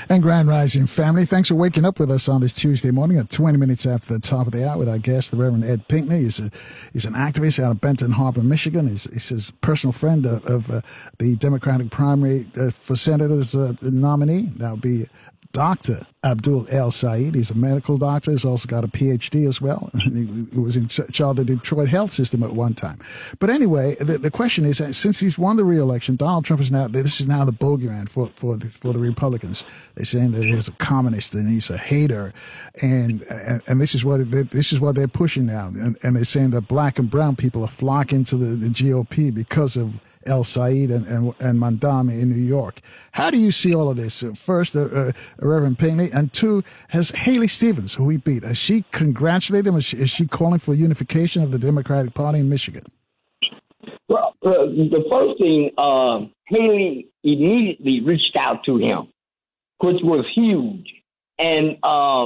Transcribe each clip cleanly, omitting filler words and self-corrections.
And Grand Rising family, thanks for waking up with us on this Tuesday morning at 20 minutes after the top of the hour with our guest, the Reverend Ed Pinkney. He's an activist out of Benton Harbor, Michigan. He's a personal friend of the Democratic primary for Senator's nominee. That would be Dr. Abdul El Sayed. He's a medical doctor. He's also got a PhD as well. He was in charge of the Detroit health system at one time. But anyway, the question is, since he's won the re-election, Donald Trump is now the bogeyman for the Republicans. They're saying that he's a communist and he's a hater, and this is what they're pushing now. And they're saying that black and brown people are flocking to the GOP because of El Sayed and Mandami in New York. How do you see all of this? First, Reverend Pinkney, and two, has Haley Stevens, who he beat, has she congratulated him? Is she calling for unification of the Democratic Party in Michigan? Well, the first thing, Haley immediately reached out to him, which was huge, and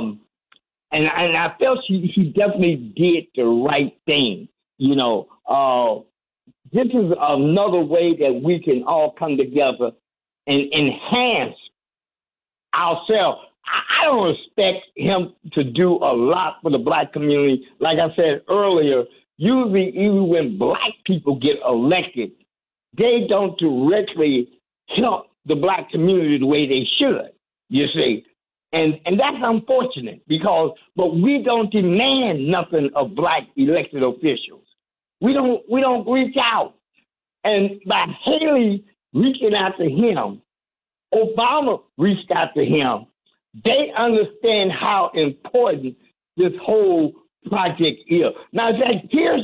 I felt she definitely did the right thing. You know, this is another way that we can all come together and enhance ourselves. I don't expect him to do a lot for the black community. Like I said earlier, usually even when black people get elected, they don't directly help the black community the way they should, you see. And that's unfortunate but we don't demand nothing of black elected officials. We don't reach out. And by Haley reaching out to him, Obama reached out to him. They understand how important this whole project is. Now, here's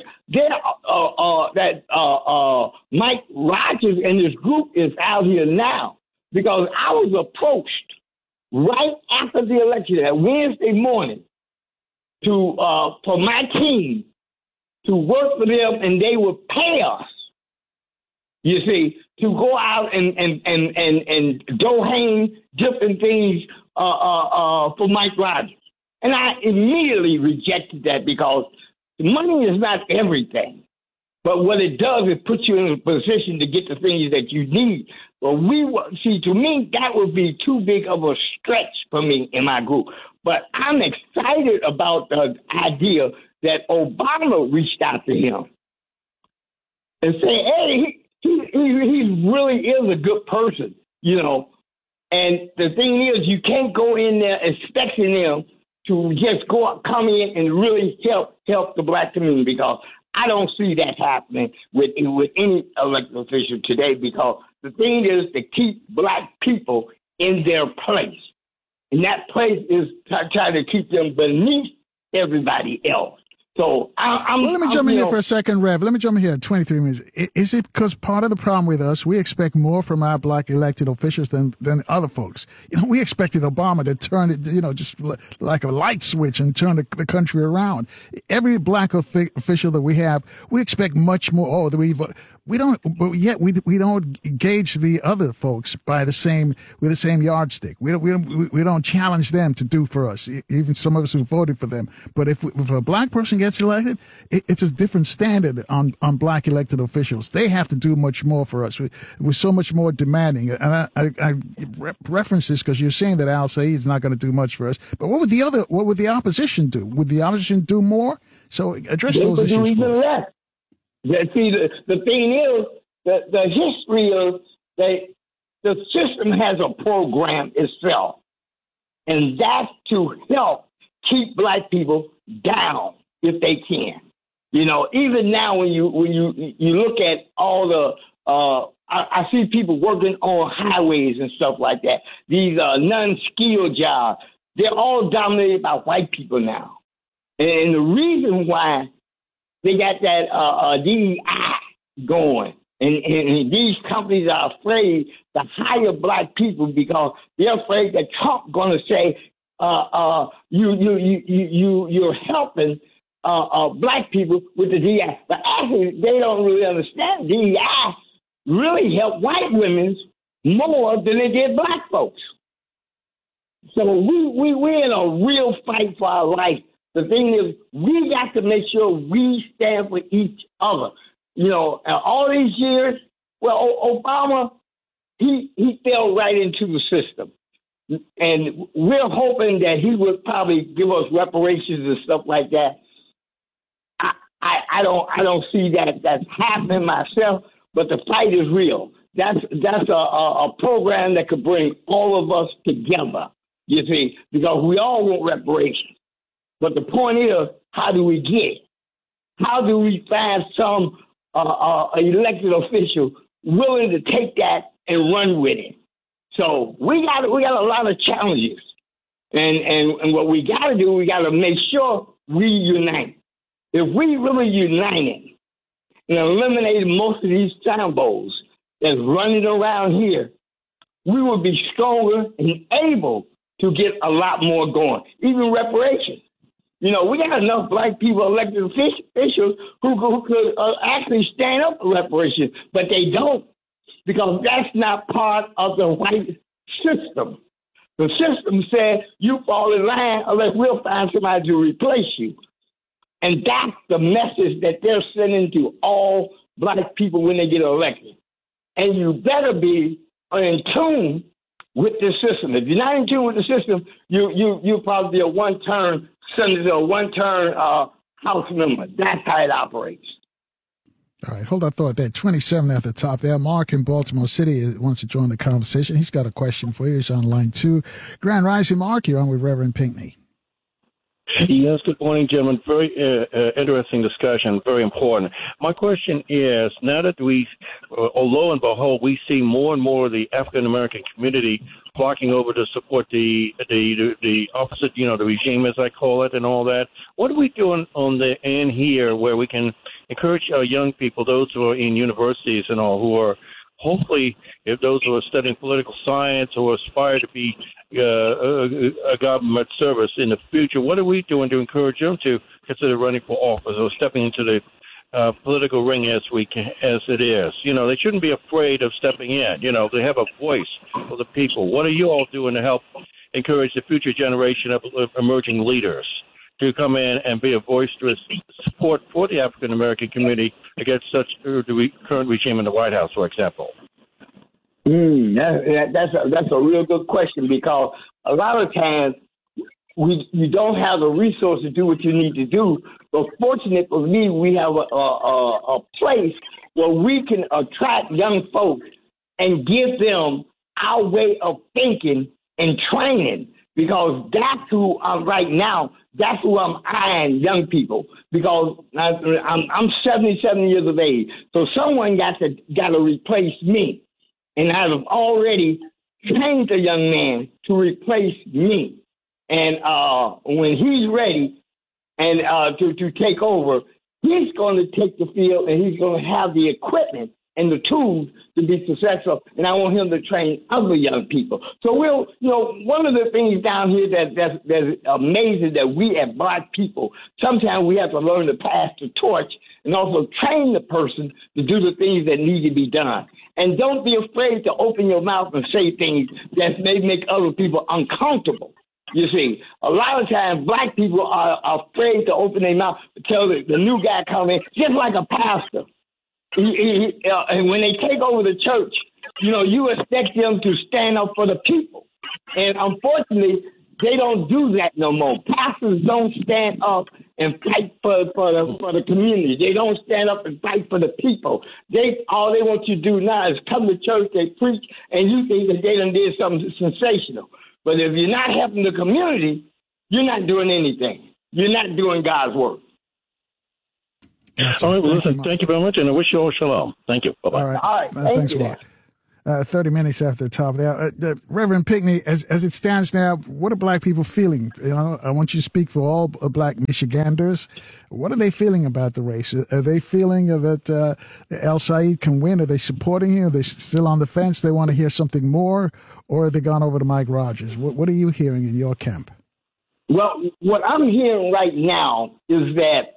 that Mike Rogers and his group is out here now because I was approached right after the election that Wednesday morning for my team to work for them, and they would pay us, you see, to go out and go hang different things for Mike Rogers. And I immediately rejected that because money is not everything. But what it does is put you in a position to get the things that you need. But to me, that would be too big of a stretch for me in my group. But I'm excited about the idea that Obama reached out to him and said, hey, he really is a good person, you know. And the thing is, you can't go in there expecting them to just come in and really help the black community, because I don't see that happening with any elected official today, because the thing is to keep black people in their place. And that place is trying to keep them beneath everybody else. So let me jump in here for a second, Rev. Let me jump in here in 23 minutes. Is it because part of the problem with us, we expect more from our black elected officials than other folks? You know, we expected Obama to turn it, you know, just like a light switch and turn the country around. Every black official that we have, we expect much more. We don't gauge the other folks with the same yardstick. We don't challenge them to do for us, even some of us who voted for them. But if a black person gets elected, it's a different standard on black elected officials. They have to do much more for us. We're so much more demanding. And I reference this because you're saying that Al Sayed is not going to do much for us. But what would the opposition do? Would the opposition do more? So address those issues for us. See, the thing is, the history of the system has a program itself, and that's to help keep black people down if they can. You know, even now when you look at all the I see people working on highways and stuff like that. These non-skilled jobs, they're all dominated by white people now, and the reason why they got that DEI going, and these companies are afraid to hire black people because they're afraid that Trump going to say you're helping black people with the DEI. But actually, they don't really understand DEI really help white women more than they did black folks. So we're in a real fight for our life. The thing is, we got to make sure we stand for each other. You know, all these years, well, Obama, he fell right into the system. and we're hoping that he would probably give us reparations and stuff like that. I don't see that's happening myself, but the fight is real. That's a program that could bring all of us together, you see, because we all want reparations. But the point is, how do we get it? How do we find some elected official willing to take that and run with it? So we got a lot of challenges, and what we got to do, we got to make sure we unite. If we really united and eliminated most of these sambos that's running around here, we would be stronger and able to get a lot more going, even reparations. You know, we got enough black people, elected officials, who could actually stand up for reparations, but they don't, because that's not part of the white system. The system said you fall in line unless we'll find somebody to replace you. And that's the message that they're sending to all black people when they get elected. And you better be in tune with the system. If you're not in tune with the system, you'll probably be a one-term senator, a one-term House member. That's how it operates. All right, hold that thought there. 27 at the top there. Mark in Baltimore City wants to join the conversation. He's got a question for you. He's on line 2. Grand Rising, Mark. You're on with Reverend Pinckney. Yes, good morning, gentlemen. Very interesting discussion, very important. My question is, now that lo and behold, we see more and more of the African-American community flocking over to support the opposite, the regime, as I call it, and all that, what are we doing on the end here where we can encourage our young people, those who are in universities and all, who are hopefully, if those who are studying political science or aspire to be a government service in the future, what are we doing to encourage them to consider running for office or stepping into the political ring as it is? They shouldn't be afraid of stepping in. They have a voice for the people. What are you all doing to help encourage the future generation of emerging leaders to come in and be a boisterous support for the African American community against such the current regime in the White House, for example? That's a real good question, because a lot of times you don't have the resources to do what you need to do. But fortunate for me, we have a place where we can attract young folks and give them our way of thinking and training, because that's who right now. That's who I'm eyeing, young people, because I'm 77 years of age. So someone got to replace me. And I've already trained a young man to replace me. And when he's ready and to take over, he's going to take the field and he's going to have the equipment and the tools to be successful. And I want him to train other young people. So one of the things down here that's amazing, that we as black people, sometimes we have to learn to pass the torch and also train the person to do the things that need to be done. And don't be afraid to open your mouth and say things that may make other people uncomfortable. You see, a lot of times black people are afraid to open their mouth to tell the new guy coming, just like a pastor. And when they take over the church, you expect them to stand up for the people. And unfortunately, they don't do that no more. Pastors don't stand up and fight for the community. They don't stand up and fight for the people. All they want you to do now is come to church, they preach, and you think that they done did something sensational. But if you're not helping the community, you're not doing anything. You're not doing God's work. All right, well, listen, thank you very much, and I wish you all shalom. Thank you. Bye-bye. All right. Thanks, Mark. 30 minutes after the top there. Reverend Pinckney, as it stands now, what are black people feeling? I want you to speak for all black Michiganders. What are they feeling about the race? Are they feeling that El Said can win? Are they supporting him? Are they still on the fence? They want to hear something more? Or are they gone over to Mike Rogers? What are you hearing in your camp? Well, what I'm hearing right now is that,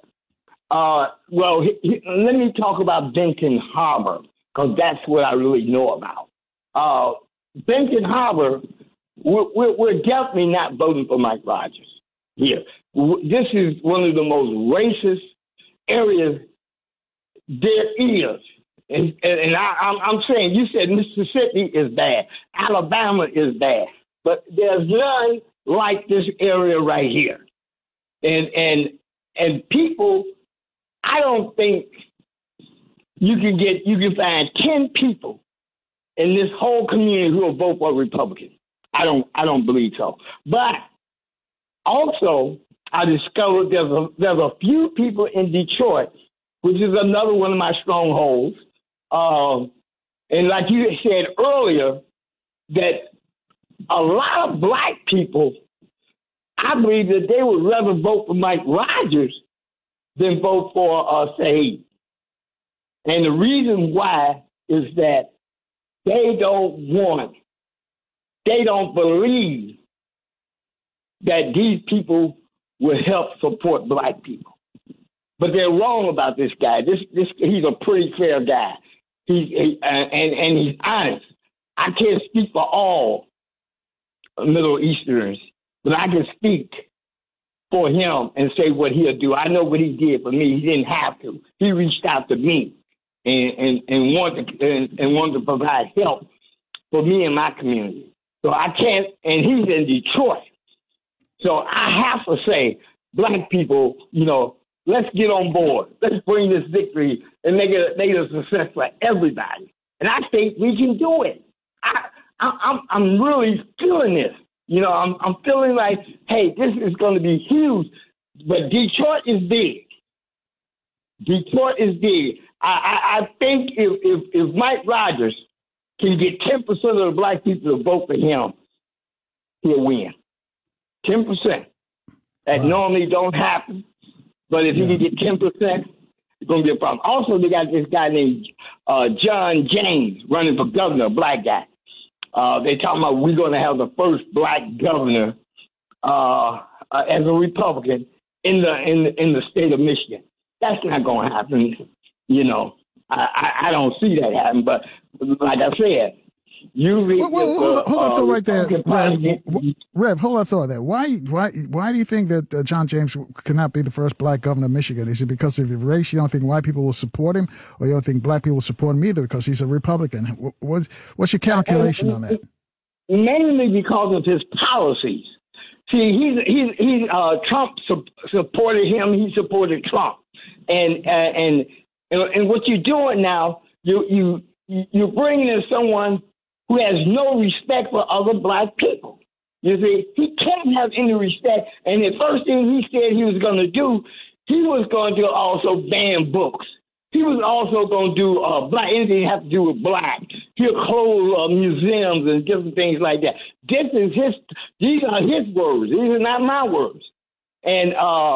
let me talk about Benton Harbor, because that's what I really know about. Benton Harbor, we're definitely not voting for Mike Rogers here. This is one of the most racist areas there is. And I'm saying, you said Mississippi is bad, Alabama is bad, but there's none like this area right here. And people, I don't think you can find 10 people in this whole community who will vote for a Republican. I don't believe so. But also, I discovered there's a few people in Detroit, which is another one of my strongholds. And like you said earlier, that a lot of black people, I believe that they would rather vote for Mike Rogers than vote for Saeed. And the reason why is that they don't believe that these people will help support black people. But they're wrong about this guy. He's a pretty fair guy. He's honest. I can't speak for all Middle Easterners, but I can speak for him and say what he'll do. I know what he did for me. He didn't have to. He reached out to me and wanted to provide help for me and my community. So I can't, and he's in Detroit. So I have to say, black people, let's get on board. Let's bring this victory and make it a success for everybody. And I think we can do it. I'm really feeling this. I'm feeling like, hey, this is going to be huge. But Detroit is big. Detroit is big. I think if Mike Rogers can get 10% of the black people to vote for him, he'll win. 10%. That normally don't happen. But if he can get 10%, it's going to be a problem. Also, they got this guy named John James running for governor, a black guy. They talking about we're going to have the first black governor as a Republican in the state of Michigan. That's not going to happen. I don't see that happen. But like I said, you read. Hold on thought right there, Rev. Hold on thought there. Why do you think that John James cannot be the first black governor of Michigan? Is it because of his race? You don't think white people will support him, or you don't think black people will support him either because he's a Republican? What's your calculation on that? Mainly because of his policies. See, he's Trump supported him. He supported Trump, and what you're doing now, you're bringing in someone who has no respect for other black people. You see, he can't have any respect. And the first thing he said he was going to do, he was going to also ban books. He was also going to do anything have to do with black. He'll close museums and different things like that. These are his words. These are not my words. And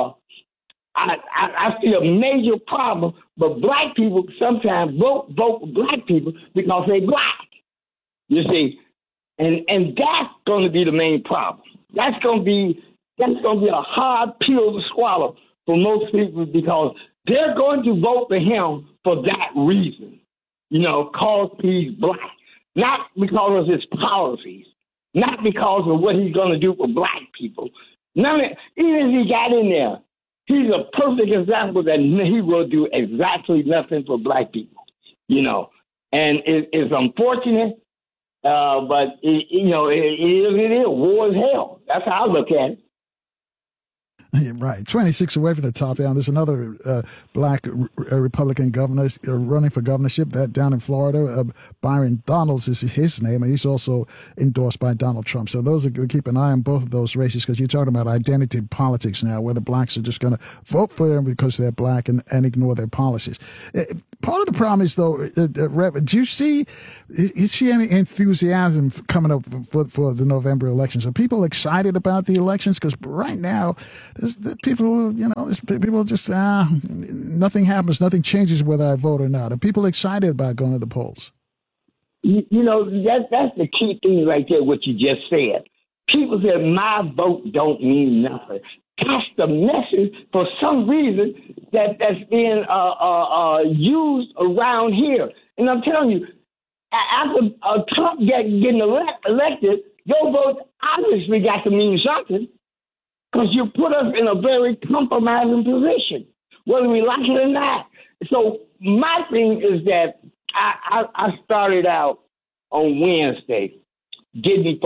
I see a major problem, but black people sometimes vote for black people because they're black. You see, and that's going to be the main problem. That's going to be a hard pill to swallow for most people because they're going to vote for him for that reason. Cause he's black, not because of his policies, not because of what he's going to do for black people. Even if he got in there, he's a perfect example that he will do exactly nothing for black people. And it's unfortunate. But it is. War is hell. That's how I look at it. Right. 26 away from the top down. There's another black Republican governor running for governorship that down in Florida. Byron Donalds is his name, and he's also endorsed by Donald Trump. So those we keep an eye on both of those races because you're talking about identity politics now, where the blacks are just going to vote for them because they're black and ignore their policies. Part of the problem is, though, Rev, do you see any enthusiasm coming up for the November elections? Are people excited about the elections? Because right now, people just, nothing happens, nothing changes whether I vote or not. Are people excited about going to the polls? That's the key thing right there, what you just said. People say, my vote don't mean nothing. That's the message for some reason that's being used around here. And I'm telling you, after Trump getting elected, your vote obviously got to mean something because you put us in a very compromising position, whether we like it or not. So my thing is that I started out on Wednesday getting folks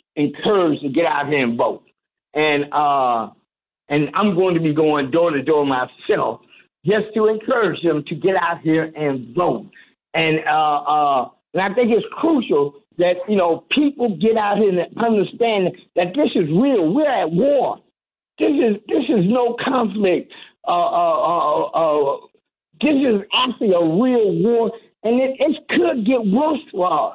encouraged to get out here and vote. And I'm going to be going door to door myself just to encourage them to get out here and vote. And I think it's crucial that, people get out here and understand that this is real. We're at war. This is no conflict. This is actually a real war, and it could get worse for us.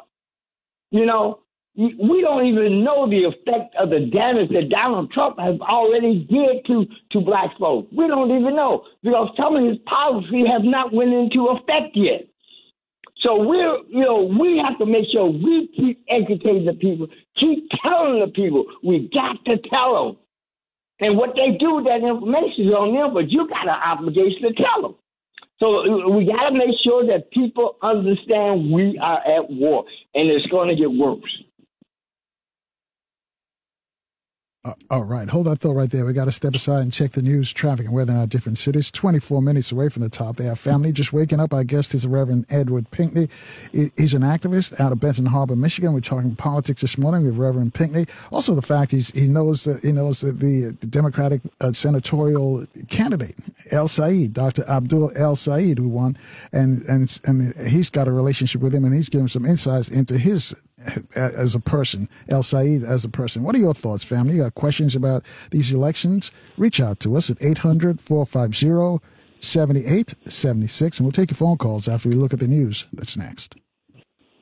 We don't even know the effect of the damage that Donald Trump has already did to black folks. We don't even know because some of his policy have not went into effect yet. So we have to make sure we keep educating the people, keep telling the people. We got to tell them. And what they do with that information is on them, but you got an obligation to tell them. So we got to make sure that people understand we are at war, and it's going to get worse. All right. Hold that thought right there. We got to step aside and check the news, traffic, and weather in our different cities. 24 minutes away from the top. They have family just waking up. Our guest is the Reverend Edward Pinkney. He's an activist out of Benton Harbor, Michigan. We're talking politics this morning with Reverend Pinkney. Also, the fact he knows that the Democratic senatorial candidate, El Said, Dr. Abdul El Said, who won, and he's got a relationship with him, and he's given some insights into his as a person, El Said as a person. What are your thoughts, family? You got questions about these elections? Reach out to us at 800-450-7876, and we'll take your phone calls after we look at the news. That's next.